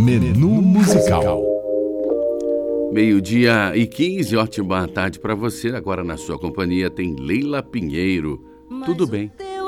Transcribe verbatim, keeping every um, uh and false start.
Menu musical. Meio-dia e quinze, ótima tarde para você. Agora na sua companhia tem Leila Pinheiro. Tudo bem?